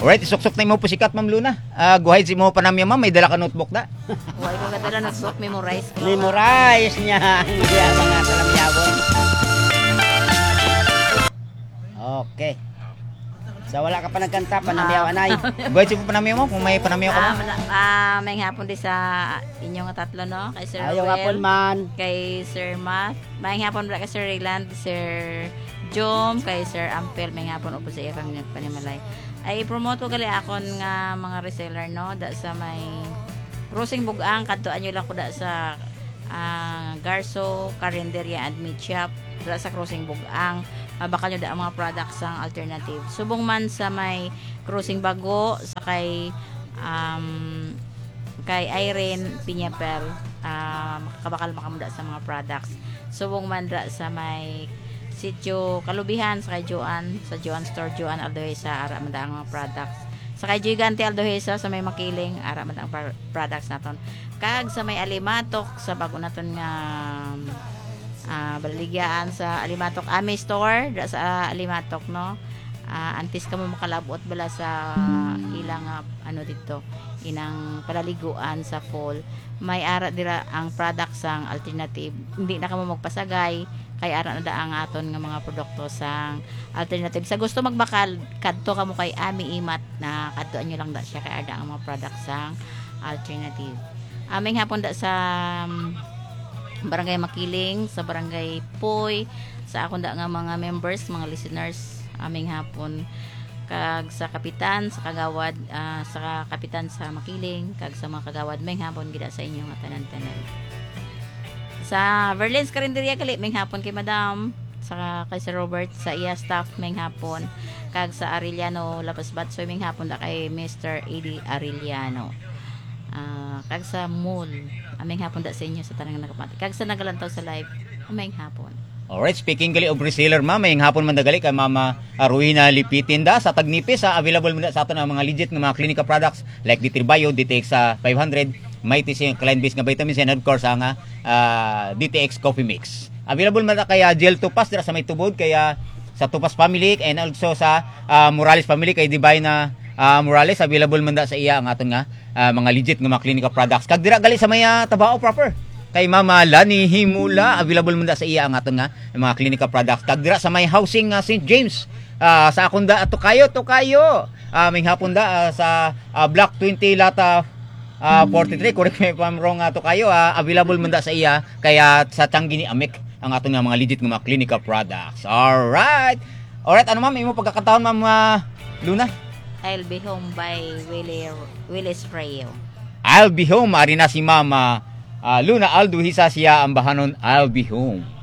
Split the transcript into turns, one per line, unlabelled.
Alright, isuksok na mo po sikat, Ma'am Luna. Guhayad si mo pa namin, Ma'am. May dala ka notebook na.
Huwag ko katala notebook, memorize ko.
Memorize niya. Hindi mga salamyabon. Okay. So wala ka pa nagkanta, panamiyaw anay.
Guhayad si mo pa namin, Ma'am. Kung may panamiyaw ka, Ma'am.
May hapon din sa inyong tatlo, no? Kay Sir
Ayaw nga po
Ruel,
man.
kay Sir Matt, may hapon kay Sir Rayland, Sir Jom, kay Sir Ampel, may hapon upo sa iya kami nagpanimalay. Ay promote ko gali akon nga mga reseller, no, da sa may Crossing Bugang, kadtuan nyo lang ko da sa Garso Carinderia and Meat Shop da sa Crossing Bugang. Bakal nyo da ang mga products ang alternative. Subong man sa may Crossing Bago, sa kay Irene Piñapel, makakabakal makamuda sa mga products. Subong man da sa may Sitio Kalubihan, sa kay Joan, sa Joan Store, Joan Aldohesa, ara man ang mga products. Sa kay Gigante Aldohesa, sa may Makiling, ara man ang products naton. Kag sa may Alimatok, sa bago naton nga baligyaan sa Alimatok Ami Store, da sa Alimatok, no. Antes ka mo makalabot bala sa ilang ano dito, inang palaliguan sa fall. May ara dira ang products ang alternative. Hindi na ka mo magpasagay kay ara na da ang aton nga mga produkto sang alternative. Sa gusto magbakal, kadto ka mo kay Ami Imat, na kadtoan nyo lang da siya kay ada ang mga products sang alternative. Aming hapon da sa Barangay Makiling, sa Barangay Poy, sa akon da nga mga members, mga listeners, aming hapon kag sa kapitan sa kagawad, sa kapitan sa Makiling, kag sa mga kagawad, may hapon gida sa inyo nga tanan-tanan. Sa Verlins Carinderia kali, may hapon kay Madam, sa kay Sir Robert, sa iya staff, may hapon, kag sa Arellano Lapasbat, so may hapon da kay Mr. Eddie Arellano. Kag sa mall, aming hapon da sa inyo sa tanang nakapati, kag sa nagalantaw sa live, aming hapon.
Alright, speaking gali of reseller, Ma'am, may hapon man dagali kay Mama Ruina Lipitinda sa Tagnipis. Available mo na sa aton ang mga legit nga mga clinical products like Ditribio, DTX 500, may tising client base nga vitamins, and of course ang DTX Coffee Mix. Available man na kaya Gel Tupas dira sa may tubod, kaya sa Tupas family, and also sa Morales family kay Divine na Morales. Available man na sa iya ang aton nga mga legit nga mga clinical products. Kag dira gali sa may Tabao proper kay Mama Lani Himula, available mo na sa iya ang aton nga mga clinical products. Kag dira sa may housing St. James, sa akong da tukayo may hapon da sa Block 20 Lata 43, correct me if I'm wrong, tukayo, available mo na sa iya, kaya sa Tanggi ni Amik ang aton nga mga legit nga mga clinical products. Alright, ano, Ma'am, imo pagkakataon, Ma'am Luna?
I'll Be Home by Willis Frayo.
I'll Be Home, ari na si Mama Luna Aldo, hisa siya ang bahanon, I'll Be Home.